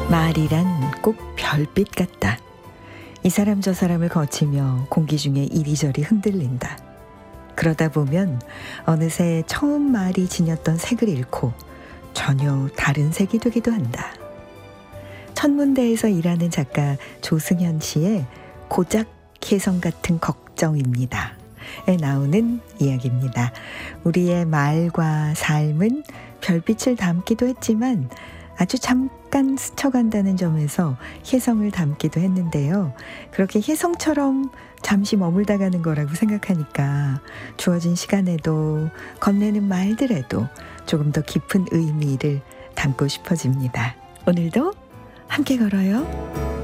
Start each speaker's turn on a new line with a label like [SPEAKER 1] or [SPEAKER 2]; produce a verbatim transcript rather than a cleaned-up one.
[SPEAKER 1] 말이란 꼭 별빛 같다. 이 사람 저 사람을 거치며 공기 중에 이리저리 흔들린다. 그러다 보면 어느새 처음 말이 지녔던 색을 잃고 전혀 다른 색이 되기도 한다. 천문대에서 일하는 작가 조승현 씨의 고작 혜성 같은 걱정입니다. 에 나오는 이야기입니다. 우리의 말과 삶은 별빛을 담기도 했지만 아주 잠깐 스쳐간다는 점에서 혜성을 담기도 했는데요. 그렇게 혜성처럼 잠시 머물다 가는 거라고 생각하니까 주어진 시간에도 건네는 말들에도 조금 더 깊은 의미를 담고 싶어집니다. 오늘도 함께 걸어요.